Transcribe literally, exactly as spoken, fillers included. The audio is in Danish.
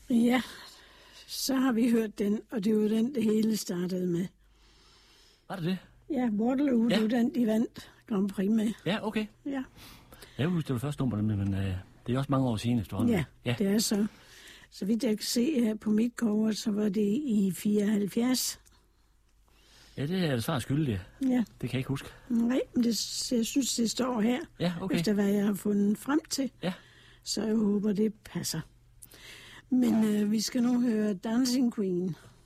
Ja, så har vi hørt den, og det var den, det hele startede med. Var det det? Ja, Waterloo, ja. Det var den, de vandt Grand Prix med. Ja, okay. Ja. Jeg husker, det var første nummer, men øh, det er også mange år siden efterhånden. Ja, ja, det er så. Så vidt jeg kan se her på mit cover, så var det i fireoghalvfjerds. Ja, det er jeg svært skyldig. Ja. Det kan jeg ikke huske. Nej, men det, jeg synes, det står her, ja, okay. efter hvad jeg har fundet frem til. Ja. Så jeg håber, det passer. Men øh, vi skal nu høre Dancing Queen.